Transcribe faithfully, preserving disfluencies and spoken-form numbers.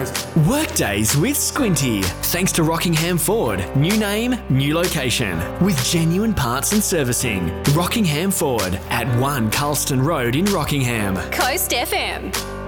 Workdays. Workdays with Squinty. Thanks to Rockingham Ford. New name, new location. With genuine parts and servicing. Rockingham Ford at one Carlston Road in Rockingham. Coast F M.